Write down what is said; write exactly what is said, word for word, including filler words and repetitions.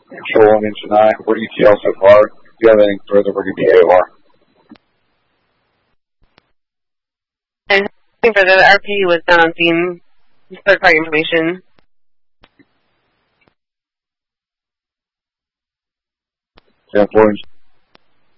Control on engine nine. We're E T L so far. If you have anything further, we're going to be A O R. And for the R P was down on Steam, third-party information. Yeah, four engine